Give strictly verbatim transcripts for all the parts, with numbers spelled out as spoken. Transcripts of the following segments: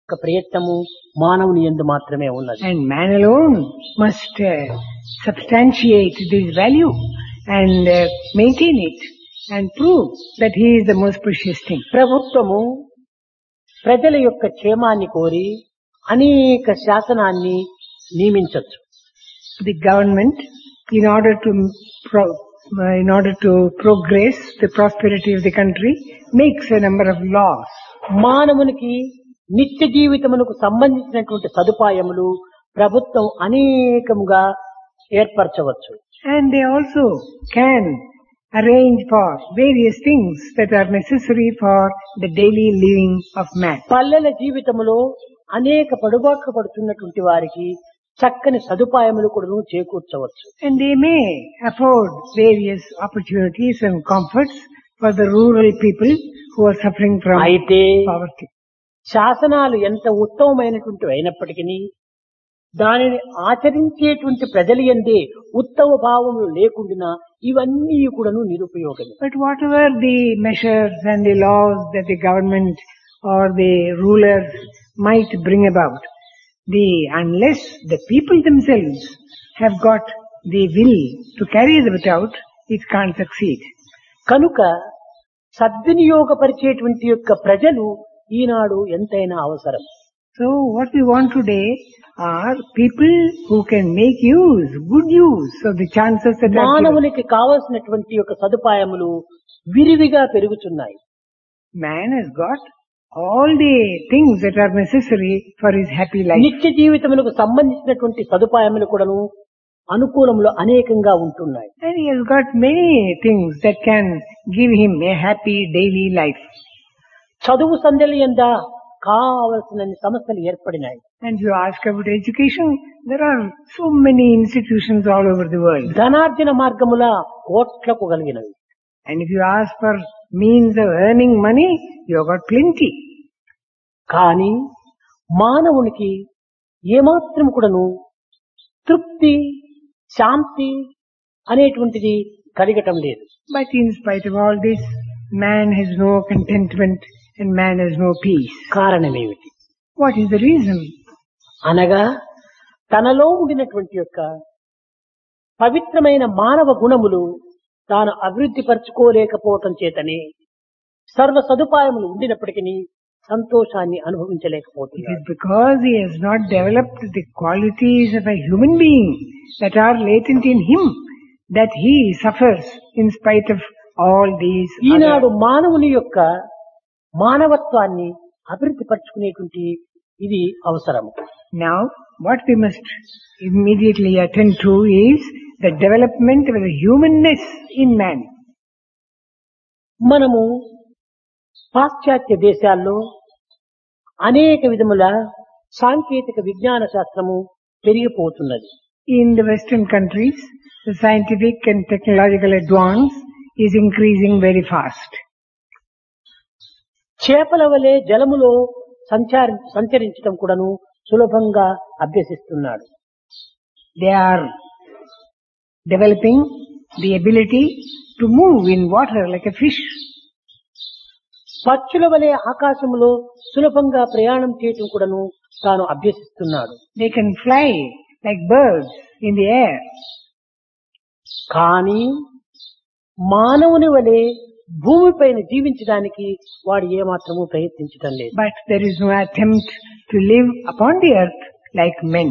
యొక్క ప్రయత్నము మానవుని యందు మాత్రమే ఉన్నది. And man alone must uh, substantiate this value and uh, maintain it and prove that he is the most precious thing. ప్రభుత్వము ప్రజల యొక్క క్షేమాన్ని కోరి అనేక శాసనాన్ని నియమించవచ్చు. The government, in order to pro- uh, in order to progress the prosperity of the country, makes a number of laws. మానవునికి నిత్య జీవితమునకు సంబంధించినటువంటి సదుపాయములు ప్రభుత్వం అనేకముగా ఏర్పరచవచ్చు. And they also can arrange for various things that are necessary for the daily living of man. పల్లెల జీవితములో అనేక పడుబాట్లు పడుతున్నటువంటి వారికి చక్కని సదుపాయములు కూడా చేకూర్చవచ్చు. And they may afford various opportunities and comforts for the rural people who are suffering from అయితే poverty. శాసనాలు ఎంత ఉత్తమమైనటువంటి అయినప్పటికీ దానిని ఆచరించేటువంటి ప్రజల యందే ఉత్తమ భావములు లేకుండా ఇవన్నీ కూడాను నిరుపయోగమే. But whatever the measures and the laws that the government or the rulers might bring about, the unless the people themselves have got the will to carry them out, it can't succeed. కనుక సద్వినియోగపరిచేటువంటి యొక్క ప్రజలు ఈనాడు ఎంతైనా అవసరం. So what we want today are people who can make use, good use of the chances that are given. మానవునికి కావలసినటువంటి యొక్క సదుపాయములు విరివిగా పెరుగుతున్నాయి. Man has got all the things that are necessary for his happy life. నిత్య జీవితములకు సంబంధించినటువంటి సదుపాయములు కూడాను అనుకూలములు అనేకంగా ఉంటున్నాయి. And he has got many things that can give him a happy daily life. చదువు సంధ్యల యంద కావలసిన సమస్యలు ఏర్పడినాయి. And if you ask about education, there are so many institutions all over the world. ధనార్జన మార్గముల కోట్లకు కలిగినవి. And if you ask for means of earning money, you have got plenty. కానీ మానవునికి ఏమాత్రం కూడాను తృప్తి శాంతి అనేటువంటిది కలగటం లేదు. But in spite of all this, man has no contentment and man has no peace. కారణమేమిటి? What is the reason? అనగా తనలో ఉండినటువంటి యొక్క పవిత్రమైన మానవ గుణములు తాను అభివృద్ధి పరచుకోలేకపోవటం చేతనే సర్వ సదుపాయములు ఉండినప్పటికీ సంతోషాన్ని It అనుభవించలేకపోతున్నాడు. is because he has not developed the qualities of a human being that are latent in him that he suffers in spite of all these Eenadu other. మానవుని యొక్క మానవత్వాన్ని అభివృద్ధి పరచుకునేటువంటి ఇది అవసరము. Now, what we must immediately attend to is the development of the humanness in man. మనము పాశ్చాత్య దేశాల్లో అనేక విధముల సాంకేతిక విజ్ఞాన శాస్త్రము పెరిగిపోతున్నది. In the Western countries, the scientific and technological advance is increasing very fast. చేపల వలె జలములో సంచారి సంచరించడం కూడాను సులభంగా అభ్యసిస్తున్నాడు. They are developing the ability to move in water like a fish. పక్షుల వలె ఆకాశములో సులభంగా ప్రయాణం చేయటం కూడాను తాను అభ్యసిస్తున్నాడు. They can fly like birds in the air. కానీ మానవుని వలె భూమిపైన జీవించడానికి వాడు ఏమాత్రము ప్రయత్నించటం లేదు. But there is no attempt to live upon the earth like men.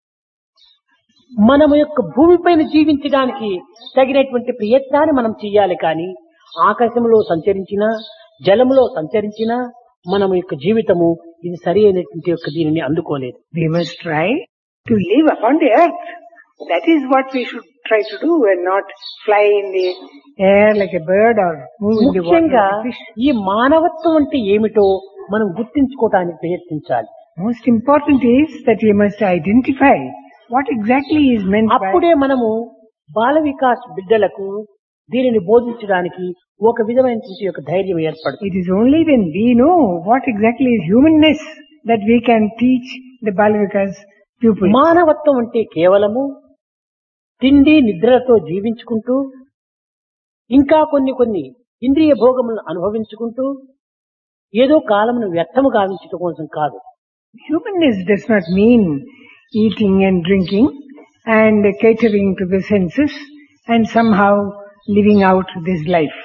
మనము యొక్క భూమిపైన జీవించడానికి తగినటువంటి ప్రయత్నాన్ని మనం చేయాలి. కానీ ఆకాశంలో సంచరించినా జలములో సంచరించినా మనం యొక్క జీవితము ఇది సరి అయినటువంటి యొక్క దీనిని అందుకోలేదు. We must try to live upon the earth. That is what we should try to do and not fly in the air like a bird or move in the water ముఖ్యంగా like a fish. ఈ మానవత్వం అంటే ఏమిటో మనం గుర్తించుకోవడానికి ప్రయత్నించాలి. Most important is that we must identify what exactly is meant by. అప్పుడే మనము బాల వికాస్ బిడ్డలకు దీనిని బోధించడానికి ఒక విధమైనటువంటి యొక్క ధైర్యం ఏర్పడుతుంది. It is only when we know what exactly is humanness that we can teach the Balavikas pupils. మానవత్వం అంటే కేవలము తిండి నిద్రలతో జీవించుకుంటూ ఇంకా కొన్ని కొన్ని ఇంద్రియ భోగములను అనుభవించుకుంటూ ఏదో కాలమును వ్యర్థము గావించటం కోసం కాదు. Humanness does not mean eating and drinking and catering to the senses and somehow living out this life.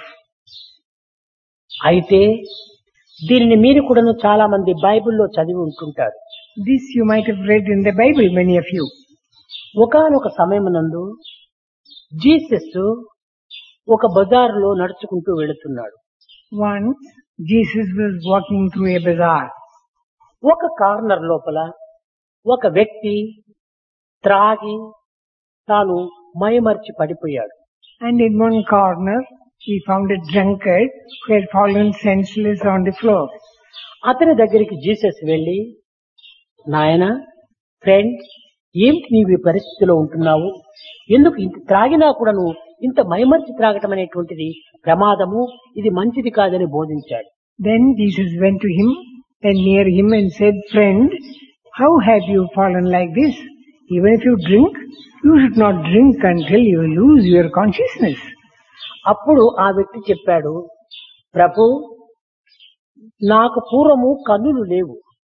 అయితే దీనిని మీరు కూడాను చాలా మంది బైబిల్లో చదివి ఉంటుంటారు. This you might have read in the Bible, many of you. ఒకానొక సమయమునందు జీసస్ ఒక బజారులో నడుచుకుంటూ వెళుతున్నాడు. Once Jesus was walking through a bazaar. ఒక కార్నర్ లోపల ఒక వ్యక్తి త్రాగి తాను మైమర్చి పడిపోయాడు. And in one corner he found a drunkard who had fallen senseless on the floor. అతని దగ్గరికి జీసస్ వెళ్లి, నాయనా, ఫ్రెండ్, ఏమిటి నీవు ఈ పరిస్థితిలో ఉంటున్నావు? ఎందుకు ఇంత త్రాగినా కూడాను ఇంత మైమర్చి త్రాగటం అనేటువంటిది ప్రమాదము, ఇది మంచిది కాదని బోధించాడు. Then Jesus went to him and near him and said, friend, how have you fallen like this? Even if you drink, you should not drink until you lose your consciousness. అప్పుడు ఆ వ్యక్తి చెప్పాడు, ప్రభు, నాకు పూర్వము కన్నులు లేవు.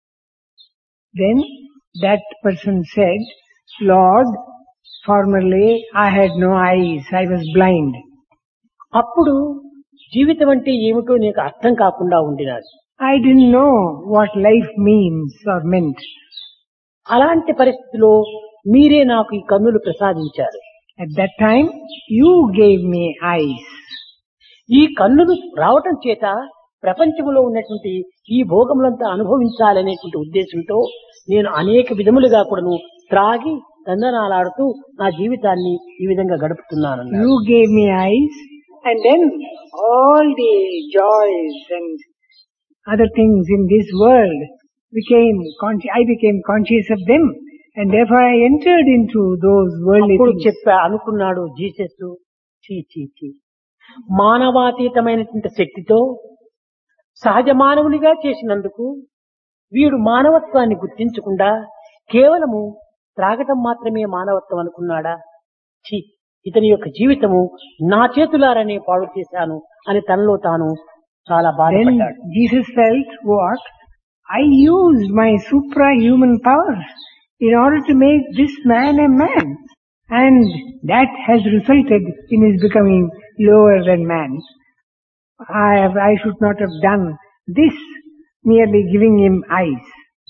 Then that person said, Lord, formerly I had no eyes, I was blind. అప్పుడు జీవితం అంటే ఏమిటో నీకు అర్థం కాకుండా ఉండినాడు. I didn't know what life means or meant. అలాంటి పరిస్థితిలో మీరే నాకు ఈ కన్నులు ప్రసాదించారు. At that time, you gave me eyes. ఈ కన్నులు రావటం చేత ప్రపంచంలో ఉన్నటువంటి ఈ భోగములంతా అనుభవించాలనేటువంటి ఉద్దేశంతో నేను అనేక విధములుగా కూడాను త్రాగి దందనాలాడుతూ నా జీవితాన్ని ఈ విధంగా గడుపుతున్నాను. You gave me eyes, and then all the joys and other things in this world became, consci- I became conscious of them, and therefore I entered into those worldly అప్పుడు things. చెప్పా అనుకున్నాడు జీసస్, చీ చీ చీ, మానవాతీతమైనటువంటి శక్తితో సహజ మానవునిగా చేసినందుకు వీడు మానవత్వాన్ని గుర్తించకుండా కేవలము త్రాగటం మాత్రమే మానవత్వం అనుకున్నాడా? ఛీ, ఇతని యొక్క జీవితము నా చేతులారనే పాడు చేశాను అని తనలో తాను చాలా Then బాధపడ్డాడు. Jesus felt, what? I used my suprahuman powers in order to make this man a man, and that has resulted in his becoming lower than man. I, have, I should not have done this, merely giving him eyes.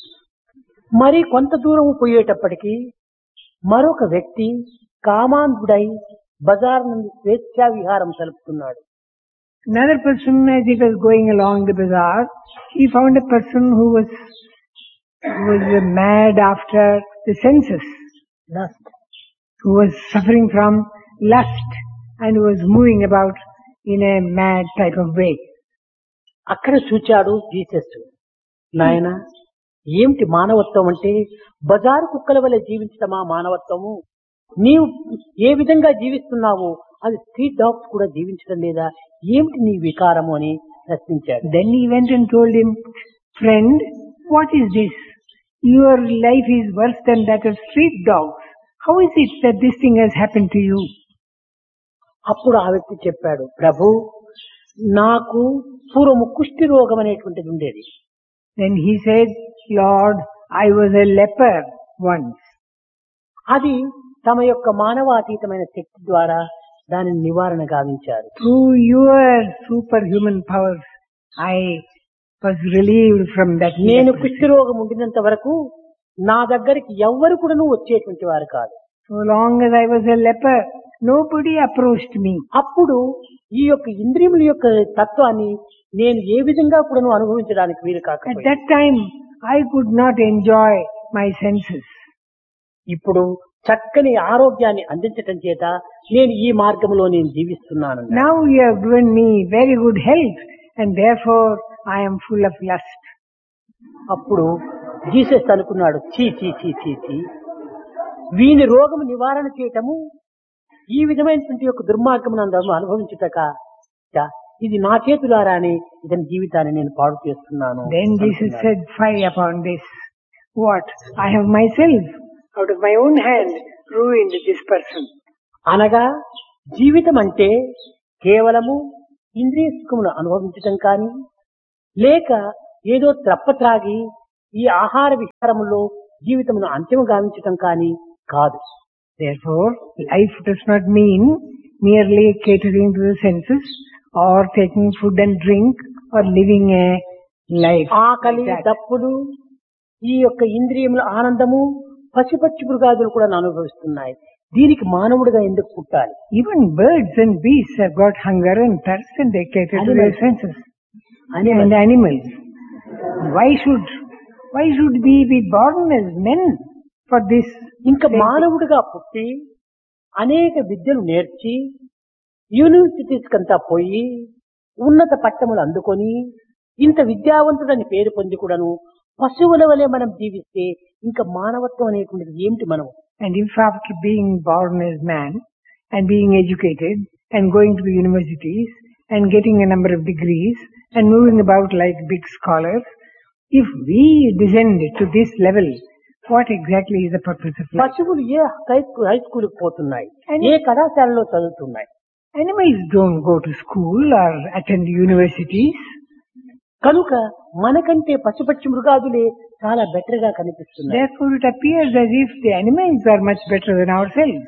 మరి కొంత దూరం పోయేటప్పటికి మరొక వ్యక్తి కామాంధుడై బజార్ నుండి స్వేచ్ఛా విహారం సలుపుతున్నాడు. Another person, as he was going along the bazaar, he found a person who was who was mad after the senses, Lust. who was suffering from lust and who was moving about in a mad type of way. అక్కడ చూచాడు Jesus, నాయన, ఏమిటి మానవత్వం అంటే బజారు కుక్కల వల్ల జీవించటమా మానవత్వము? నీవు ఏ విధంగా జీవిస్తున్నావో అది స్ట్రీట్ డాగ్స్ కూడా జీవించడం లేదా? ఏమిటి నీ వికారము అని ప్రశ్నించాడు. Then he went and told him, friend, what is this? Your life is worse than that of street dogs. How is it that this thing has happened to you? అప్పుడు ఆ వ్యక్తి చెప్పాడు, ప్రభు, నాకు పూర్వము కుష్టి రోగం అనేటువంటిది ఉండేది. Then he said, Lord, I was a leper once. అది తమ యొక్క మానవాతీతమైన శక్తి ద్వారా దానిని నివారణ గావించారు. Through your superhuman powers, I was relieved from that నేను leprosy. కుష్టి రోగం ఉండినంత వరకు నా దగ్గరికి ఎవ్వరు కూడా వచ్చేటువంటి వారు కాదు. So long as I was a leper, nobody approached me. అప్పుడు ఈ యొక్క ఇంద్రియముల యొక్క తత్వాన్ని నేను ఏ విధంగా కూడా అనుభవించడానికి వీలు At కాకపోయింది. that time, I could not enjoy my senses. ఇప్పుడు చక్కని ఆరోగ్యాన్ని అందించటం చేత నేను ఈ మార్గంలో నేను జీవిస్తున్నాను. Now you have given me very good health, and therefore I am full of lust. అప్పుడు జీసస్ అనుకున్నాడు, చీ చీ చీ చీ చీ, వీని రోగము నివారణ చేయటము ఈ విధమైనటువంటి యొక్క దుర్మార్గమును అందరూ అనుభవించుటక చ, ఇది నా చేతులారానే ఇతని జీవితాన్ని నేను పాడు చేస్తున్నాను. Then Jesus said, fie upon this. What? I have myself, out of my own hand, ruined this person. అనగా జీవితం అంటే కేవలము ఇంద్రియ సుఖమును అనుభవించటం కానీ, లేక ఏదో త్రప్ప త్రాగి ఈ ఆహార విహారములో జీవితమును అంతిమ గావించటం కానీ కాదు. Therefore, life does not mean merely catering to the senses or taking food and drink or living a life. ఆకలి, like that. దప్పులు, ఈ యొక్క ఇంద్రియముల ఆనందము పశుపక్షి మృగాదులు కూడా అనుభవిస్తున్నాయి. దీనికి మానవుడిగా ఎందుకు పుట్టాలి? Even birds and beasts have got hunger and thirst and they cater to their Animals. senses. Animals. And animals. Why should, why should we be born as men for this? ఇంకా మానవుడిగా పుట్టి అనేక విద్యలు నేర్చి యూనివర్సిటీస్ కంతా పోయి ఉన్నత పట్టములు అందుకొని ఇంత విద్యావంతుడని పేరు పొంది కూడాను పశువుల వలె మనం జీవిస్తే ఇంకా మానవత్వం అనేటువంటిది ఏమిటి? మనం And if after being born as man and being educated and going to the universities and getting a number of degrees and moving about like big scholars, if we descend to this level, what exactly is the purpose of life? పశువులు ఏ high స్కూల్కి పోతున్నాయి, And- ఏ కళాశాలలో చదువుతున్నాయి? Animals don't go to school or attend universities. కనుక మనకంటే పశుపక్షి మృగాదులే చాలా better గా కనిపిస్తున్నాయి. Therefore it appears as if the animals are much better than ourselves.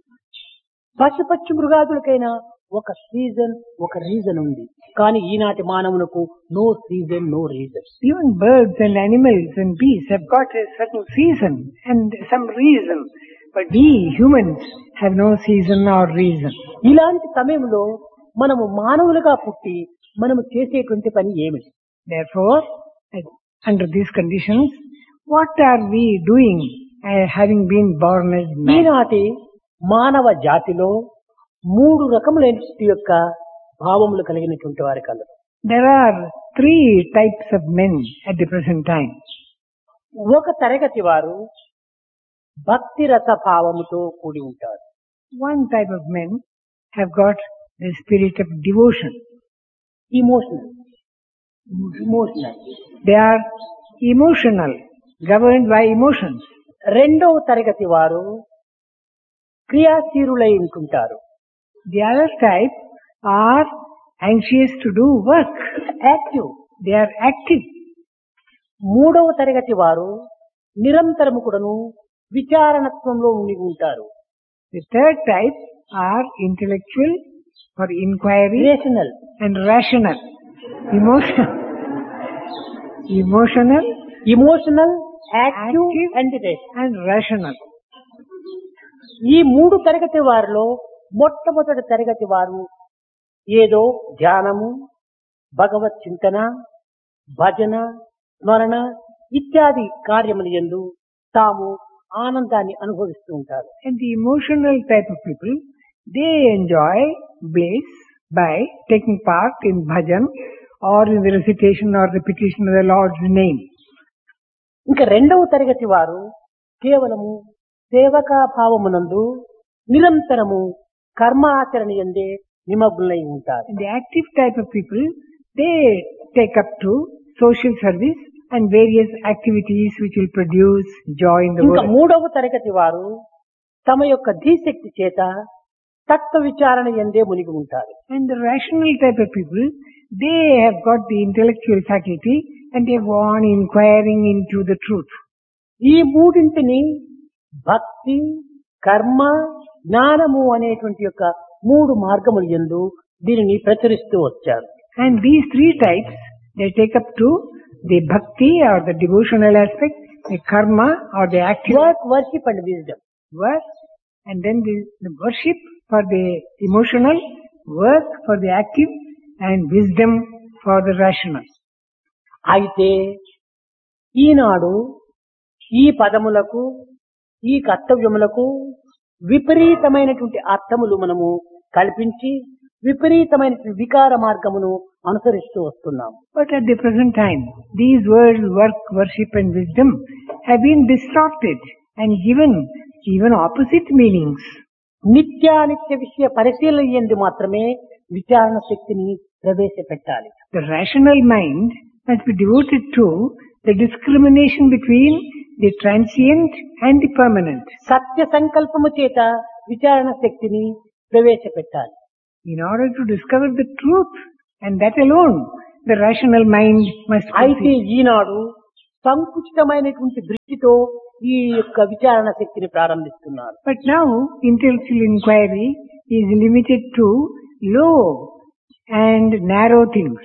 పశుపక్షి మృగాదులకైనా ఒక సీజన్, ఒక రీజన్ ఉంది. కానీ ఈనాటి మానవులకు no season, no reason. Even birds and animals and beasts have got a certain season and some reason. But we humans have no season or reason. ఇలాంటి సమయంలో మనము మానవులుగా పుట్టి మనము చేసేటువంటి పని ఏమిటి? Therefore, at- under these conditions, what are we doing uh, having been born as man? ఈనాటి మానవ జాతిలో మూడు రకములైన యొక్క భావములు కలిగినటువంటి వారి colour. There are three types of men at the present time. ఒక తరగతి వారు భక్తి రస భావముతో కూడి ఉంటారు. One type of men have got the spirit of devotion. Emotional emotional They are emotional, governed by emotions. రెండవ తరగతి వారు క్రియాశీలులై ఉంటుంటారు. The other type are anxious to do work. Active. They are active. మూడవ తరగతి వారు నిరంతరము కూడాను విచారణత్వంలో ఉండి ఉంటారు. The third type are intellectual or inquiry rational. and rational. Emotion, emotional emotional, active Active. And rational. and rational. ఈ మూడు తరగతి వారిలో మొట్టమొదటి తరగతి వారు ఏదో ధ్యానము, భగవత్ చింతన, భజన, స్మరణ ఇత్యాది కార్యములు యందు తాము ఆనందాన్ని అనుభవిస్తూ ఉంటారు. And the emotional type of people, they enjoy bliss by taking part in bhajan or in the recitation or repetition of the Lord's name. ఇంకా రెండవ తరగతి వారు కేవలము సేవకా భావమునందు నిరంతరము కర్మ ఆచరణ యందే నిమగ్నులై ఉంటారు. And the active type of people, they take up to social service and various activities which will produce joy in the ఇంకా world. మూడవ తరగతి వారు తమ యొక్క ధీశక్తి చేత తత్వ విచారణ యందే మునిగి ఉంటారు. And the rational type of people, they have got the intellectual faculty and they go on inquiring into the truth. ఈ మూడింటిని భక్తి, కర్మ, జ్ఞానము అనేటువంటి యొక్క మూడు మార్గములు యందు దీనిని ప్రచురిస్తూ వచ్చారు. And these three types, they take up to the bhakti or the devotional aspect, the karma or the active work, worship and wisdom. work, and then the, the worship for the emotional, work for the active, and wisdom for the rational. అయితే ఈనాడు ఈ పదములకు, ఈ కర్తవ్యములకు విపరీతమైనటువంటి అర్థములు మనము కల్పించి విపరీతమైన వికార మార్గమును అనుసరిస్తూ వస్తున్నాం. But at the present time, these words work, worship and wisdom have been distorted and given even opposite meanings. నిత్యానిత్య విషయ పరిశీలన యందు మాత్రమే విచారణ శక్తిని ప్రవేశపెట్టాలి. The rational mind must be devoted to the discrimination between the transient and the permanent. సత్య సంకల్పము చేత విచారణ శక్తిని ప్రవేశపెట్టాలి. In order to discover the truth, and that alone, the rational mind must అయితే proceed. ఈనాడు సంకుచితమైనటువంటి దృష్టితో ఈ యొక్క విచారణ శక్తిని ప్రారంభిస్తున్నారు. But now intellectual inquiry is limited to low and narrow things.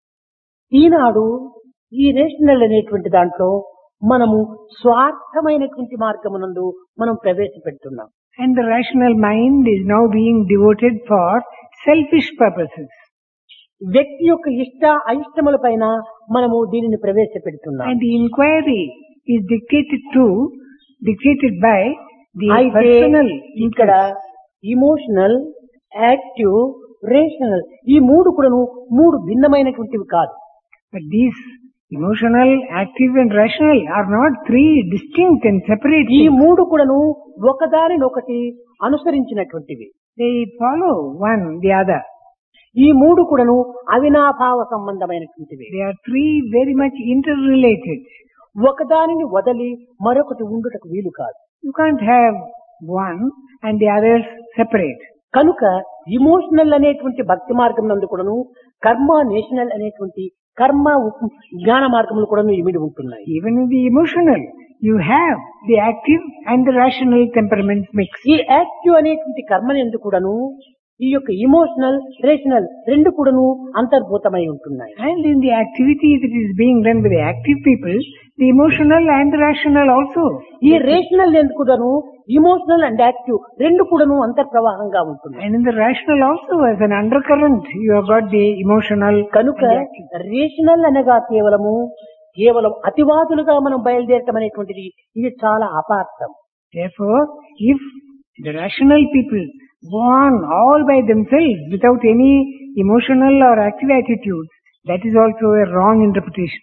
ఈనాడు ఈ రేషనల్ అనేటువంటి దాంట్లో మనము స్వార్థమైనటువంటి మార్గమునందు మనం ప్రవేశపెడుతున్నాం. And the rational mind is now being devoted for selfish purposes. వ్యక్తి యొక్క ఇష్ట అయిష్టముల పైన మనము దీనిని ప్రవేశపెడుతున్నాం. And the inquiry is dictated to, dictated by the అయితే personal ఇక్కడ interest. ఇమోషనల్, యాక్టివ్, రేషనల్ ఈ మూడు కూడాను మూడు భిన్నమైనటువంటివి కాదు. But these emotional, active and rational are not three distinct and separate ఈ things. మూడు కూడాను ఒకదానినొకటి అనుసరించినటువంటివి. They follow one the other. ఈ మూడు కూడాను అవినాభావ సంబంధమైనటువంటివి. They are three very much interrelated. ఒకదానిని వదలి మరొకటి ఉండుటకు వీలు కాదు. You can't have one and the others separate. కనుక ఇమోషనల్ అనేటువంటి భక్తి మార్గం నందు కూడాను, కర్మ నేషనల్ అనేటువంటి కర్మ ఉప్- జ్ఞాన మార్గములు కూడాను ఇమిడి ఉంటున్నాయి. Even in the emotional, you have the active and the rational temperaments mixed. ఈ యాక్టివ్ అనేటువంటి కర్మని ఎందుకు కూడాను ఈ యొక్క ఇమోషనల్, రేషనల్ రెండు కూడాను అంతర్భూతమై ఉంటున్నాయి. And in the activity that is being done by the active people, the emotional and the rational also. ఈ రేషనల్ ఎందుకు కూడాను ఇమోషనల్ అండ్ యాక్టివ్ రెండు కూడాను అంతర్ప్రవాహంగా ఉంటున్నాయి. And in the rational also, as an undercurrent, you have got the emotional కనుక and the active. Rational అనగా కేవలము కేవలం అతివాదులుగా మనం బయలుదేరటం అనేటువంటిది ఇది చాలా అపార్థం. Therefore, if the rational people go on all by themselves without any emotional or active attitudes, that is also a wrong interpretation.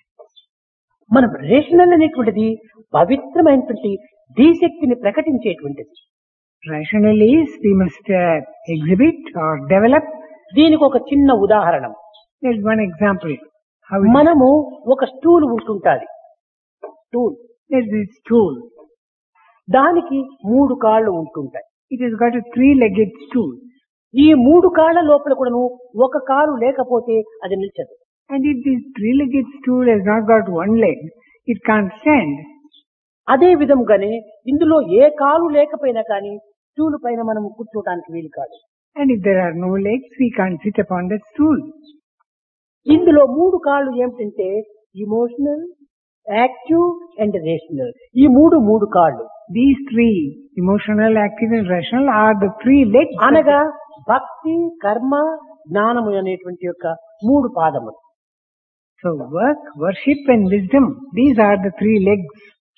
మనం రేషనల్ అనేటువంటిది పవిత్రమైనటువంటి ధీశక్తిని ప్రకటించేటువంటిది. Rational is we must uh, exhibit or develop. దీనికి ఒక చిన్న ఉదాహరణ. There's one example. How it is. మనము ఒక stool ఉంటుంటాది. Stool There's this stool. దానికి మూడు కాళ్ళు ఉంటుంటాయి. It has got a three-legged stool. ఈ మూడు కాళ్ళ లోపల కూడాను ఒక కాలు లేకపోతే అది నిల్చదు. And if this three-legged stool has not got one leg, it can't stand. అదే విధంగానే ఇందులో ఏ కాలు లేకపోయినా కానీ స్టూల్ పైన మనం కూర్చోటానికి వీలు కాదు. And if there are no legs, we can't sit upon that stool. ఇందులో మూడు కాళ్ళు ఏమిటంటే ఇమోషనల్, యాక్టివ్ అండ్ రేషనల్ ఈ మూడు మూడు కాళ్ళు. These three, emotional, active and rational, are the three legs. అనగా భక్తి, కర్మ, జ్ఞానము అనేటువంటి యొక్క మూడు పాదములు. So work, worship and wisdom, these are the three legs.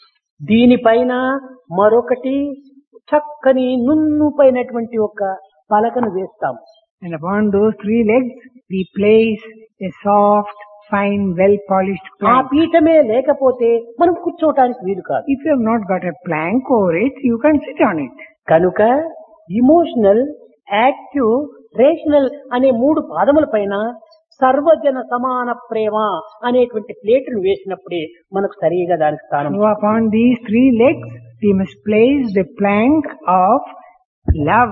దీనిపైన మరొకటి చక్కని నున్నుపైనటువంటి ఒక పలకను వేస్తాము. And upon those three legs, we place a soft, fine, well-polished ఆ plank. పీఠమే లేకపోతే మనం కూర్చోవటానికి వీలు కాదు. If you have not got a plank over it, you can sit on it. కనుక ఇమోషనల్, యాక్టివ్, రేషనల్ అనే మూడు పాదముల పైన సర్వజన సమాన ప్రేమ అనేటువంటి ప్లేటును వేసినప్పుడే మనకు సరిగా దానికి స్థానం. So upon these three legs, we must place the plank of love,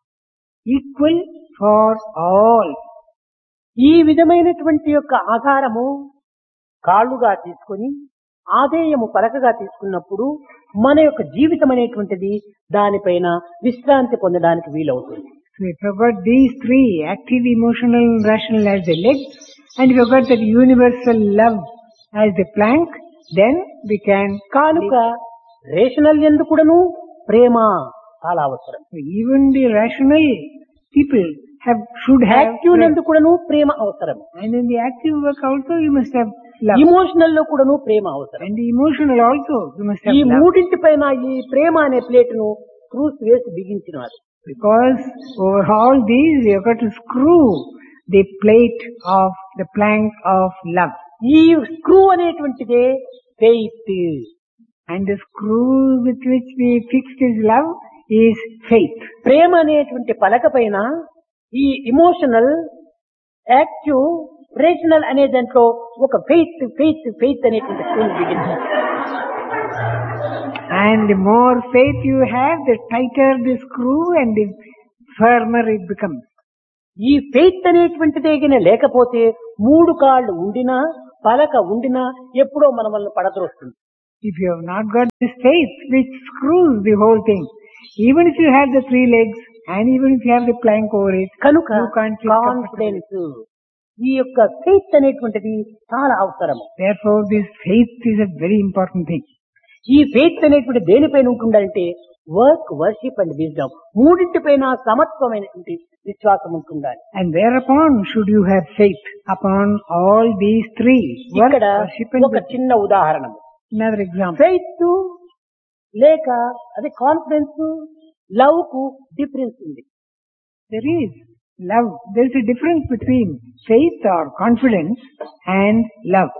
equal for all. ఈ విధమైనటువంటి యొక్క ఆధారము కాళ్ళుగా తీసుకొని ఆదేయము పలకగా తీసుకున్నప్పుడు మన యొక్క జీవితం అనేటువంటిది దానిపైన విశ్రాంతి పొందడానికి వీలవుతుంది. So if you've got these three, active, emotional and rational as the legs, and if you've got that universal love as the plank, then we can... కానుక రేషనల్ ఎందుకుడను ప్రేమ చాలా అవసరం. So even the rational people have should have... active ఎందుకుడను ప్రేమ అవసరం. And in the active work also you must have love. Emotional లో కూడాను ప్రేమ అవసరం. And the emotional also you must have ఈ love. మూడింటి పైన ఈ ప్రేమ అనే ప్లేటును స్క్రూస్ వేసి బిగించినారు. Because over all these you have got to screw the plate of the plank of love. ఈ screw అనేటువంటిదే faith. And the screw with which we fixed his love is faith. ప్రేమ అనేటువంటి పలక పైన ఈ ఇమోషనల్, యాక్టివ్, రేషనల్ అనే దాంట్లో ఒక faith faith faith అనేటువంటి screw బిగించారు. And the more faith you have, the tighter the screw and the firmer it becomes. ఈ faith అనేటువంటిదే గిన లేకపోతే మూడు కాళ్ళు ఉండినా పలక ఉండినా ఎప్పుడో మన వల్ల పడద్రోస్తుంది. If you have not got this faith which screws the whole thing, even if you have the three legs and even if you have the plank over it, కనుక you can't feel comfortable. Confidence, ఈ యొక్క faith అనేటువంటిది చాలా అవసరము. Therefore, this faith is a very important thing. ఈ faith అనేటువంటి దేనిపైన ఉంటుందంటే వర్క్, వర్షిప్ అండ్ విజ్డమ్, మూడింటిపైన సమత్వమైనటువంటి విశ్వాసం ఉంటుండాలి. And whereupon should you have faith? Upon all these three. Work, ఇక్కడ worship and ఒక wisdom. చిన్న ఉదాహరణ, Another example. ఫెయిత్ లేక అదే కాన్ఫిడెన్స్, లవ్ కు డిఫరెన్స్ ఉంది. There is love. There is a difference between faith or confidence and love.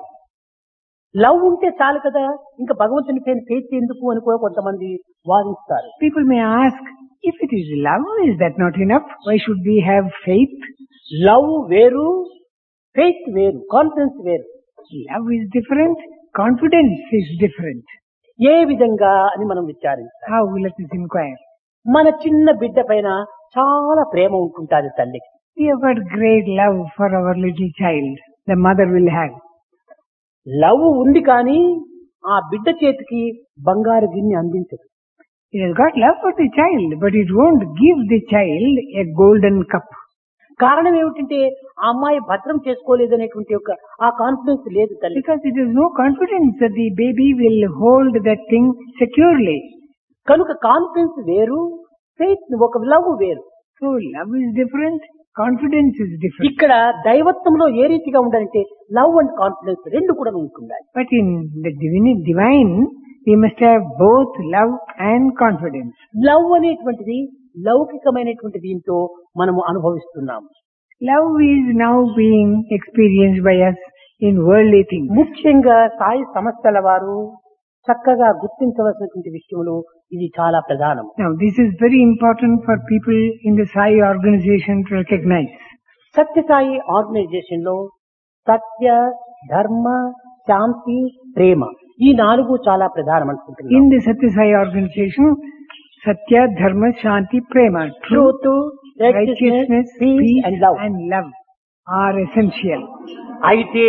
Love ఉంటే చాలు కదా, ఇంకా భగవంతుని పైన ఫెయిత్ ఎందుకు అని కూడా కొంతమంది వాదిస్తారు. People may ask, if it is love, is that not enough? Why should we have faith? Love వేరు, ఫెయిత్ వేరు, కాన్ఫిడెన్స్ వేరు. Love is different. Confidence is different. ఏ విధంగా అని మనం విచారించాలి. How? Let us inquire. మన చిన్న బిడ్డ పైన చాలా ప్రేమ ఉంటుంటాది తల్లికి. We have got great love for our little child. The mother will have. Love ఉంది కానీ ఆ బిడ్డ చేతికి బంగారు గిన్నె అందించదు. It has got love for the child, but it won't give the child a golden cup. కారణం ఏమిటంటే ఆ అమ్మాయి భద్రం చేసుకోలేదనేటువంటి ఒక ఆ కాన్ఫిడెన్స్ లేదు తల్లి. Because it has no confidence that the baby will hold that thing securely. కనుక కాన్ఫిడెన్స్ వేరు, ఫెయిత్ ఒక లవ్ వేరు. So love is different, confidence is different. ఇక్కడ దైవత్వంలో ఏ రీతిగా ఉండాలంటే లవ్ అండ్ కాన్ఫిడెన్స్ రెండు కూడా ఉంటుండాలి. But in the divine, divine, we must have both love and confidence. Love అనేటువంటిది లౌకికమైనటువంటి దీంతో మనము అనుభవిస్తున్నాము. Love is now being experienced by us in worldly things. ముఖ్యంగా సాయి సంస్థల వారు చక్కగా గుర్తించవలసినటువంటి విషయంలో ఇది చాలా ప్రధానం. Now this is very important for people in the Sai organization to recognize. Satya Sai organisation లో సత్య, ధర్మ, శాంతి, ప్రేమ ఈ నాలుగు చాలా ప్రధానం అనుకుంటున్నాను. In the Satya Sai organization, Satya, Dharma, Shanti, Prema, truth, truth, righteousness, peace and love and love are essential. అయితే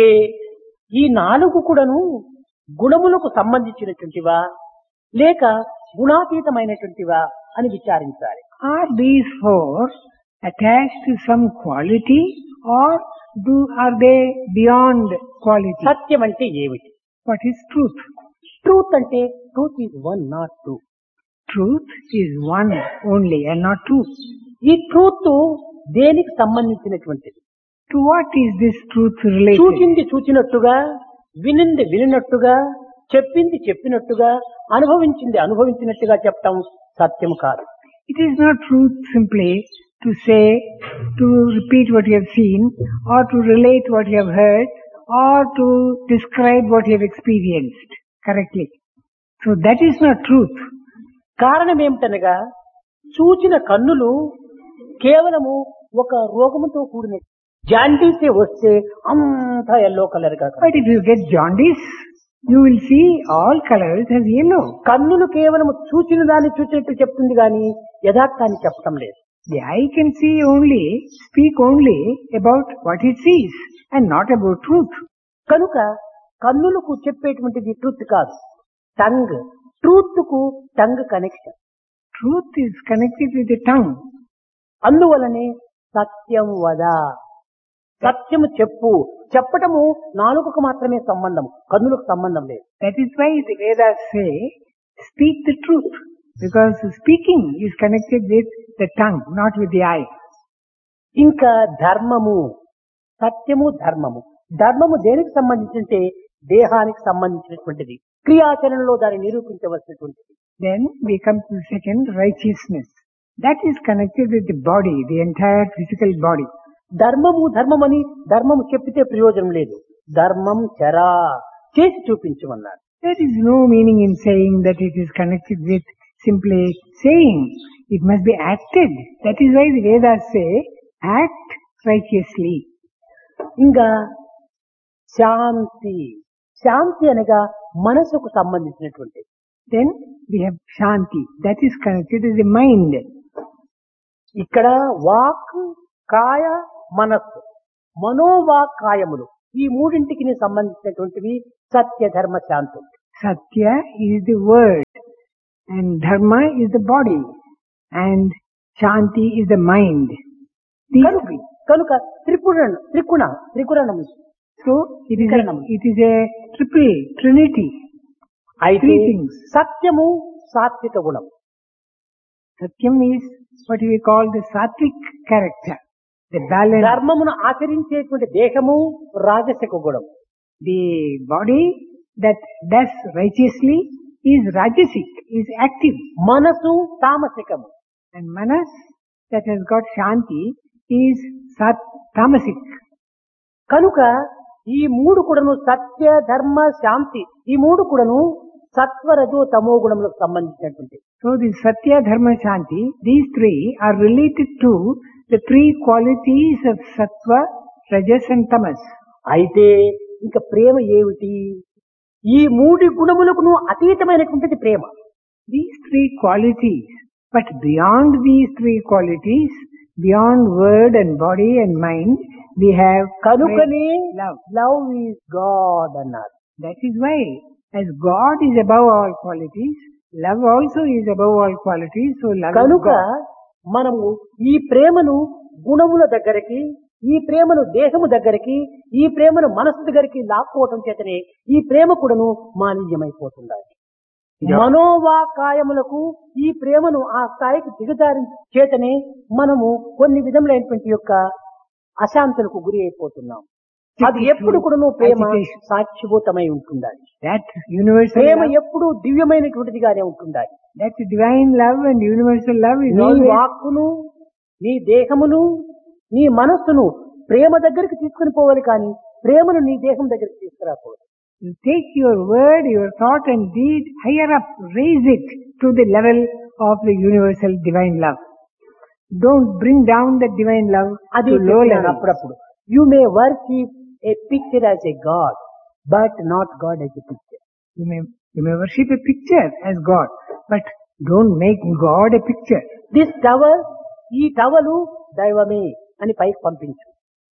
ఈ నాలుగు కూడాను గుణములకు సంబంధించినటువంటివా లేక గుణాతీతమైనటువంటివా అని విచారించాలి. Are these four attached to some quality or do are they beyond quality? సత్యం అంటే ఏమిటి? What is truth? Truth అంటే truth is one not two. Truth is one only and not two. ఈ ట్రూత్ దేనికి సంబంధించినటువంటిది? To what is this truth related? చూచింది చూచినట్టుగా, వినింది వినినట్టుగా, చెప్పింది చెప్పినట్టుగా, అనుభవించింది అనుభవించినట్టుగా చెప్పటం సత్యం కాదు. It is not truth simply to say, to repeat what you have seen, or to relate what you have heard, or to describe what you have experienced correctly. So that is not truth. కారణం ఏమిటనగా చూచిన కన్నులు కేవలము ఒక రోగముతో కూడిన జాండీసే వస్తే అంతా yellow colour గా. But if you get jaundice, you will see all colors as yellow. కన్నులు కేవలం చూచిన దాన్ని చూసినట్టు చెప్తుంది కానీ యథార్థాన్ని చెప్పటం లేదు. The eye can see only, speak only about what it sees and not about truth. కనుక కన్నులకు చెప్పేటువంటిది ట్రూత్ కాదు, టంగ్. ట్రూత్ కు tongue connection. Truth is connected with the tongue. అందువలనే సత్యం వద, సత్యము చెప్పు. చెప్పటము నాలుగుకు మాత్రమే సంబంధం, కన్నులకు సంబంధం లేదు. That is why the Vedas say, speak the truth. Because speaking is connected with the tongue, not with the eye. ఇంకా ధర్మము, సత్యము ధర్మము. ధర్మము దేనికి సంబంధించింటే దేహానికి సంబంధించినటువంటిది, క్రియాచరణలో దాన్ని నిరూపించవలసినటువంటిది. Then we come to the second, righteousness. That is connected with the body, the entire physical body. ధర్మము ధర్మమని ధర్మము చెప్పితే ప్రయోజనం లేదు. ధర్మం చరా, చేసి చూపించమన్నారు. There is no meaning in saying that it is connected with simply saying. It must be acted. That is why the Vedas say, act righteously. ఇంకా శాంతి, శాంతి అనగా మనసుకు సంబంధించినటువంటిది. Then we have Shanti. That is connected with the mind. ఇక్కడ walk, కాయ, మనస్సు, మనోవాక్ కాయములు ఈ మూడింటికి సంబంధించినటువంటివి సత్య ధర్మ శాంతులు. Satya is the word and Dharma is the body and Shanti is the mind. These కనుక three. కనుక Tripurana త్రిగుణ త్రిగుణము. So it is, a, Karanam. it is a triple trinity. అయితే Three things. సత్యము సాత్విక గుణం. Satyam is what we call the sattvic character, the balance. ధర్మమును ఆచరించేటువంటి దేహము రాజసిక గుణం. The body that does righteously is rajasic, is active. మనసు తామసికము. And manas that has got shanti is sat tamasic. కనుక ఈ మూడు కూడాను సత్య ధర్మ శాంతి ఈ మూడు కూడాను సత్వరజో తమో గుణములకు సంబంధించినటువంటి. So the satya, dharma, shanti, these three are related to the three qualities of sattva, rajas and tamas. అయితే ఇంకా ప్రేమ ఏమిటి? ఈ మూడు గుణములకును అతీతమైనటువంటిది ప్రేమ. These three qualities, but beyond these three qualities, beyond word and body and mind, we have కనుకనే love. Love is God అన్నారు. That is why, as God is above all qualities, love also is above all qualities, so love is కనుక God. మనము ఈ ప్రేమను గుణముల దగ్గరికి, ఈ ప్రేమను దేహము దగ్గరికి, ఈ ప్రేమను మనసు దగ్గరికి లాక్కోవటం చేతనే ఈ ప్రేమ కూడాను మాలిన్యమైపోతుండాలి. Yeah. మనోవాకాయములకు ఈ ప్రేమను ఆ స్థాయికి దిగజారి చేతనే మనము కొన్ని విధములైనటువంటి యొక్క అశాంతులకు గురి అయిపోతున్నాం. అది ఎప్పుడు కూడాను ప్రేమ Agitation. సాక్షిభూతమై ఉంటుండాలి. That universal ప్రేమ love, ఎప్పుడు దివ్యమైనటువంటిదిగానే ఉంటుండాలి. that divine love and universal love is నీ always వాక్కును, నీ దేహమును, నీ మనస్సును ప్రేమ దగ్గరికి తీసుకుని పోవాలి, కానీ ప్రేమను నీ దేహం దగ్గరికి తీసుకురాకూడదు. you take your word, your thought and deed higher up, raise it to the level of the universal divine love. Don't bring down the divine love అది to low చెప్పినాను level. అప్పుడప్పుడు. You may worship A picture as a God, but not God as a picture. You may, you may worship a picture as God, but don't make God a picture. This tower, ఈ towel దైవమే అని పైకి పంపించు.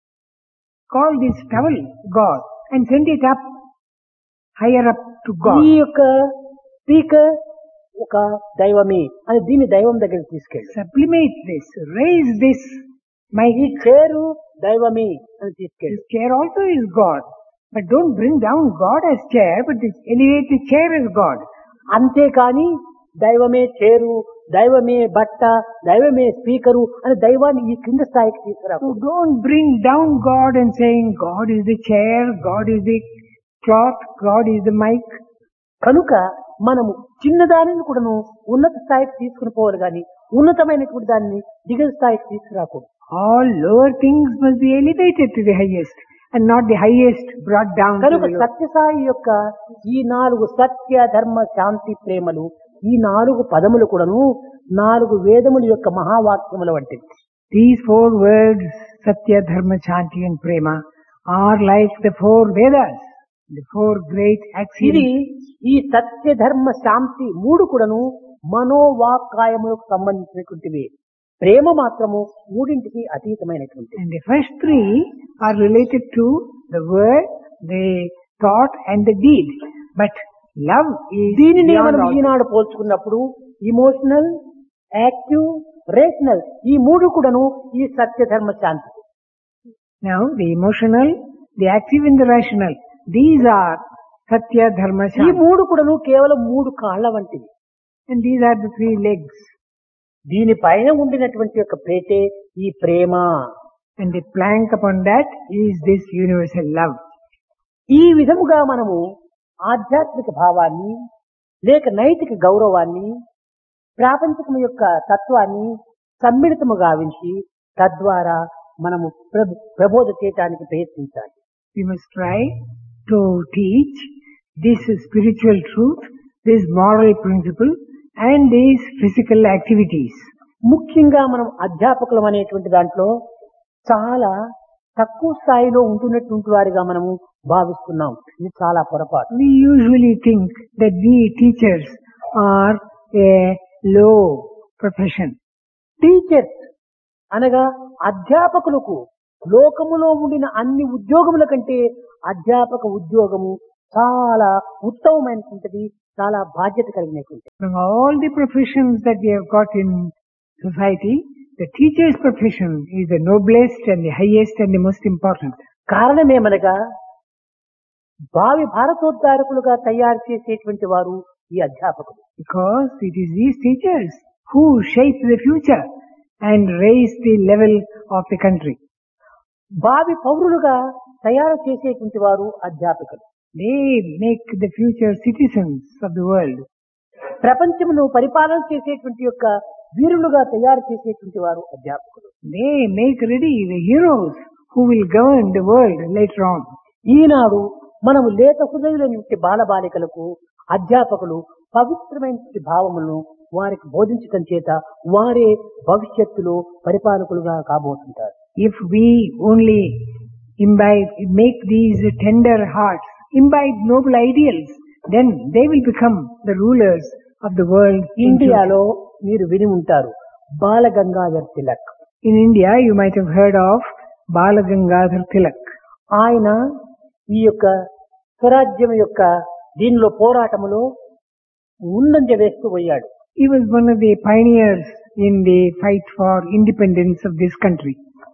Call this towel God and send it up, higher up to ఈ God. యొక్క speaker ఒక దైవమే అని దీన్ని దైవం దగ్గరికి తీసుకెళ్ళు. Sublimate this, raise this. My ఈ చేరు దైవమే అని తీసుకెళ్ళు. this chair also is God, but don't bring down God as chair, but this, elevate the chair as God. అంతేకాని దైవమే చేరు, దైవమే బట్ట, దైవమే స్పీకరు అని దైవాన్ని ఈ కింద స్థాయికి తీసుకురా. So don't bring down God and saying God is the chair, God is the cloth, God is the mic. కనుక మనము చిన్నదానిని కూడాను ఉన్నత స్థాయికి తీసుకుని పోవాలి, కానీ ఉన్నతమైనటువంటి దాన్ని దిగువ స్థాయికి తీసుకురాకూడదు. All lower things must be elevated to the highest and not the highest brought down to కనుక the lower. సత్యసాయి యొక్క ఈ నాలుగు సత్య ధర్మ శాంతి ప్రేమలు, ఈ నాలుగు పదములు కూడాను నాలుగు వేదముల యొక్క మహావాక్యముల వంటివి. These four words, Satya, Dharma, Shanti and Prema, are like the four Vedas, the four great ఇది axioms. ఈ సత్య ధర్మ శాంతి మూడు కూడాను మనోవాకాయములకు సంబంధించినటువంటివి. ప్రేమ మాత్రము మూడింటికి అతీతమైనటువంటి. And the first three are related to the word, the thought and the deed. But love is దీనిని beyond మనం all. ఈనాడు పోల్చుకున్నప్పుడు ఇమోషనల్, యాక్టివ్, రేషనల్ ఈ మూడు కూడాను ఈ సత్య ధర్మ శాంతి. Now the emotional, the active and the rational, these are Satya, Dharma, ఈ Shanti. మూడు కూడాను కేవలం మూడు కాళ్ళ వంటివి. And these are the three legs. దీనిపైన ఉండినటువంటి యొక్క ప్రేతే ఈ ప్రేమ. And the plank upon that is this universal love. ఈ విధముగా మనము ఆధ్యాత్మిక భావాన్ని లేక నైతిక గౌరవాన్ని ప్రాపంచికం యొక్క తత్వాన్ని సమ్మిళితము గావించి తద్వారా మనము ప్రభ- ప్రబోధ చేయటానికి ప్రయత్నించాలి. We must try to teach this spiritual truth, this moral principle and these physical activities. ముఖ్యంగా మనం అధ్యాపకులం అనేటువంటి దాంట్లో చాలా తక్కువ స్థాయిలో ఉంటున్నటువంటి వారిగా మనము భావిస్తున్నాం. ఇది చాలా పొరపాటు. We usually think that we teachers are a low profession. Teachers అనగా అధ్యాపకులకు లోకములో ఉండిన అన్ని ఉద్యోగముల కంటే అధ్యాపక ఉద్యోగము చాలా ఉత్తమమైనటువంటిది, చాలా బాధ్యత కలిగినటువంటిది. Among all the professions that we have got in society, the teacher's profession is the noblest and the highest and the most important. కారణమేమనగా భావి భారతోద్ధారకులుగా తయారు చేసేటువంటి వారు ఈ అధ్యాపకులు. Because it is these teachers who shape the future and raise the level of the country. భావి పౌరులుగా తయారు చేసేటువంటి వారు అధ్యాపకులు. They make the future citizens of the world. ప్రపంచమును పరిపాలన చేసేటువంటి యొక్క వీరులుగా తయారు చేసేటువంటి వారు అధ్యాపకులు. They make ready the heroes who will govern the world later on. ఈనాడు మనము లేత హృదయులైన బాలబాలికలకు అధ్యాపకులు పవిత్రమైన భావములను వారికి బోధించడం చేత వారే భవిష్యత్తులో పరిపాలకులుగా కాబోతుంటారు. If we only imbibe, make these tender hearts, imbibe noble ideals, then they will become the rulers of the world. ఇండియాలో మీరు విని ఉంటారు బాల Gangadhar Tilak. In India, you might have heard of Bala Gangadhar Tilak. ఆయన ఈ యొక్క స్వరాజ్యం యొక్క దీనిలో పోరాటములో ముందంజ వేస్తూ పోయాడు. He was one of the pioneers in the fight for independence of this country.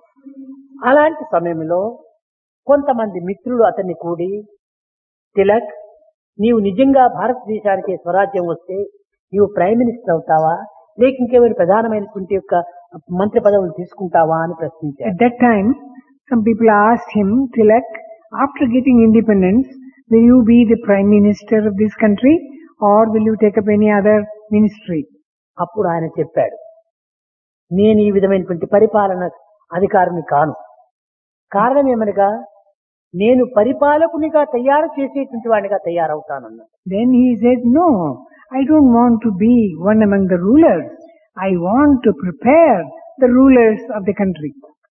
అలాంటి సమయంలో కొంతమంది మిత్రులు అతన్ని కూడి, తిలక్, నీవు నిజంగా భారతదేశానికి స్వరాజ్యం వస్తే నీవు ప్రైమ్ మినిస్టర్ అవుతావా, లేక ఇంకేమైనా ప్రధానమైనటువంటి యొక్క మంత్రి పదవులు తీసుకుంటావా అని ప్రశ్నించారు. At that time, some people asked him, Tilak, after getting independence, will you be the prime minister of this country or will you take up any other ministry? అప్పుడు ఆయన చెప్పాడు, నేను ఈ విధమైనటువంటి పరిపాలన అధికారిని కాను. కారణం ఏమనగా నేను పరిపాలకునిగా తయారు చేసేటువంటి వాడిగా తయారవుతానన్నాడు. Then he said, no, I don't want to be one among the rulers. I want to prepare the rulers of the country.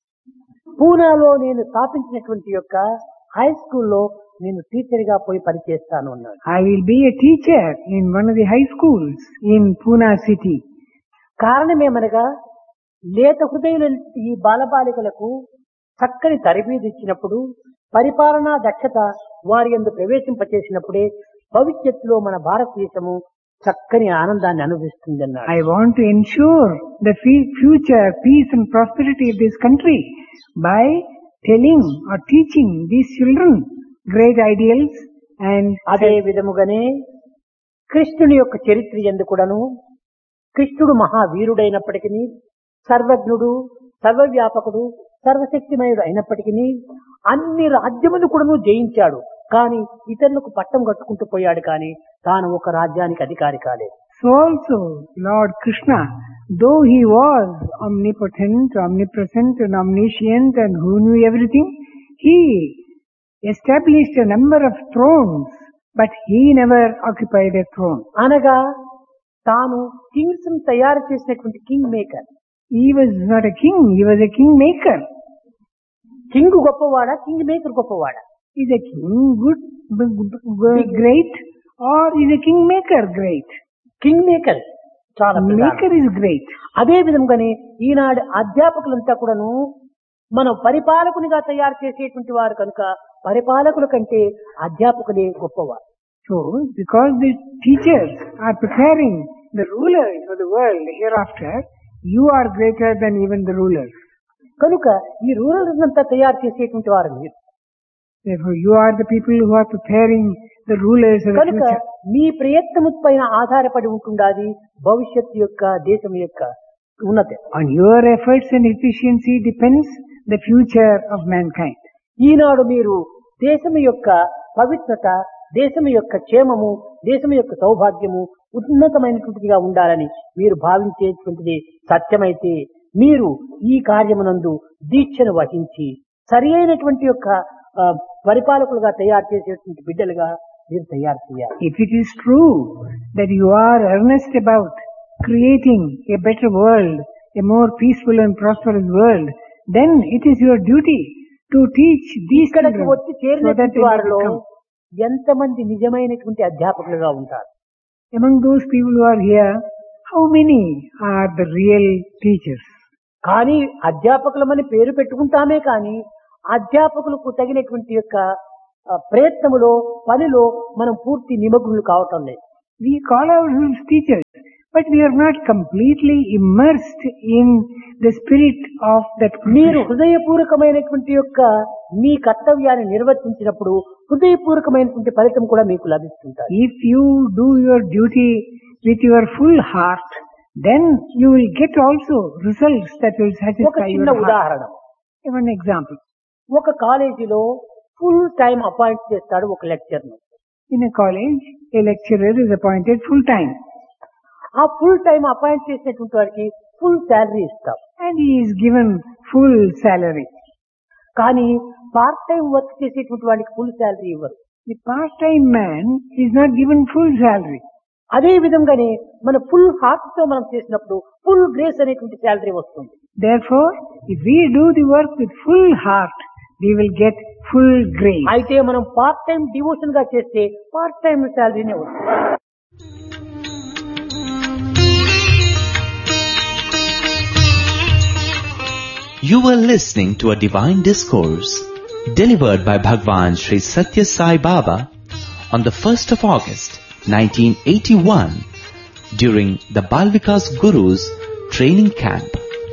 పూనాలో నేను స్థాపించినటువంటి యొక్క హై స్కూల్లో నేను టీచర్ గా పోయి పనిచేస్తాను అన్నాడు. I will be a teacher in one of the high schools in Pune city. కారణమేమనగా లేత హృదయుల ఈ బాలబాలికలకు చక్కని తరబీదు ఇచ్చినప్పుడు, పరిపాలనా దక్షత వారి యందు ప్రవేశింపచేసినప్పుడే భవిష్యత్తులో మన భారతదేశము చక్కని ఆనందాన్ని అనుభవిస్తుందన్నాడు. I want to ensure the future peace and prosperity of this country by telling or teaching these children great ideals. And అదే విధముగానే కృష్ణుని యొక్క చరిత్ర యందు కూడాను కృష్ణుడు మహావీరుడైనప్పటికీ, సర్వజ్ఞుడు, సర్వవ్యాపకుడు, సర్వశక్తిమయుడు అయినప్పటికీ అన్ని రాజ్యములు కూడాను జయించాడు. కానీ ఇతరులకు పట్టం కట్టుకుంటూ పోయాడు, కానీ తాను ఒక రాజ్యానికి అధికారి కాలేదు. So also Lord Krishna, though he was omnipotent, omnipresent and omniscient and who knew everything, he established a number of thrones, but he never occupied a throne. అనగా తాను కింగ్స్ తయారు చేసినటువంటి king maker. He was not a king, he was a king maker. King గొప్పవాడా, king maker గొప్పవాడా? Is a king good, big, great, or is a king maker great? King maker చాలా Maker is great. అదే విధంగానే ఈనాడు అధ్యాపకులంతా కూడాను మనం పరిపాలకునిగా తయారు చేసేటువంటి వారు కనుక పరిపాలకుల కంటే అధ్యాపకులే గొప్పవారు. So, because the teachers are preparing the rulers for the world hereafter, you are greater than even the rulers. కనుక ఈ రూరల్స్ అంతా తయారు చేసేటువంటి వారు మీరు. Therefore, you are the people who are preparing the rulers of the కనుక future. మీ ప్రయత్నము పైన ఆధారపడి ఉంటుండాది భవిష్యత్తు యొక్క దేశం యొక్క ఉన్నతి. On your efforts and efficiency depends the future of mankind. ఈనాడు మీరు దేశం యొక్క పవిత్రత, దేశం యొక్క క్షేమము, దేశం యొక్క సౌభాగ్యము ఉన్నతమైనటువంటిదిగా ఉండాలని మీరు భావించేటువంటిది సత్యమైతే మీరు ఈ కార్యమునందు దీక్షను వహించి సరి అయినటువంటి యొక్క పరిపాలకులుగా తయారు చేసేటువంటి బిడ్డలుగా మీరు తయారు చేయాలి. If it is true that you are earnest about creating a better world, a more peaceful and prosperous world, then it is your duty to teach these ఇక్కడికి children వచ్చి so that చేరినటువంటి they may వారిలో become. ఎంతమంది నిజమైనటువంటి అధ్యాపకులుగా ఉంటారు? Among those people who are here, how many are the real teachers? కానీ అధ్యాపకులమని పేరు పెట్టుకుంటామే కానీ అధ్యాపకులకు తగినటువంటి యొక్క ఆ, ప్రయత్నములో పనిలో మనం పూర్తి నిమగ్నులు కావటం లేదు. We call ourselves teachers, but we are not completely immersed in the spirit of that మీరు profession. హృదయపూర్వకమైనటువంటి యొక్క మీ కర్తవ్యాన్ని నిర్వర్తించినప్పుడు హృదయపూర్వకమైనటువంటి ఫలితం కూడా మీకు లభిస్తుంటాయి. If you do your duty with your full heart, then you will get also results that will ఒక satisfy చిన్న your heart. ఉదాహరణ, One example. ఒక కాలేజీలో ఫుల్ టైం అపాయింట్ చేస్తాడు ఒక లెక్చర్ ను. In a college, a lecturer is appointed full time ఆ full time appoint చేసినటువంటి వారికి ఫుల్ శాలరీ ఇస్తాం. and he is given full salary. కానీ పార్ట్ టైం వర్క్ చేసేటువంటి వాడికి ఫుల్ శాలరీ ఇవ్వరు. The part-time man is not given full salary. అదే విధంగానే మన ఫుల్ హార్ట్ తో మనం చేసినప్పుడు ఫుల్ గ్రేస్ అనేటువంటి శాలరీ వస్తుంది. Therefore, if we do the work with full heart, we will get full grace. అయితే మనం పార్ట్ టైం డివోషన్ గా చేస్తే పార్ట్ టైం శాలరీనే వస్తుంది. You were listening to a divine discourse delivered by Bhagwan Sri Satya Sai Baba on the first of August nineteen eighty-one during the Bal Vikas Guru's training camp.